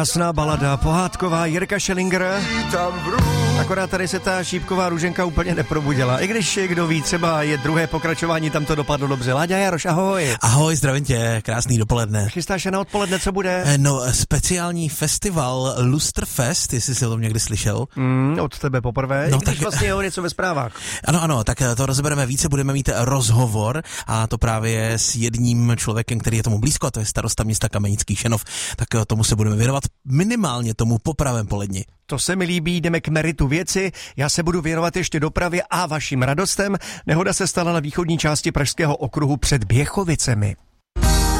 Krásná balada, pohádková, Jirka Schellinger. Akorát tady se ta šípková růženka úplně neprobudila. I když, kdo ví, třeba je druhé pokračování, tam to dopadlo dobře. Láďa Jaroš, ahoj. Ahoj, zdravím tě, krásný dopoledne. Chystáš se na odpoledne, co bude? No, speciální festival Lustrfest, jestli jsi o tom někdy slyšel. Od tebe poprvé, no, i když tak vlastně je o něco ve zprávách. Ano, tak to rozebereme více, budeme mít rozhovor a to právě s jedním člověkem, který je tomu blízko, a to je starosta města Kamenický Šenov, tak tomu se budeme věnovat minimálně tomu po pravém poledni. To se mi líbí, jdeme k meritu věci, já se budu věnovat ještě dopravě a vašim radostem. Nehoda se stala na východní části Pražského okruhu před Běchovicemi.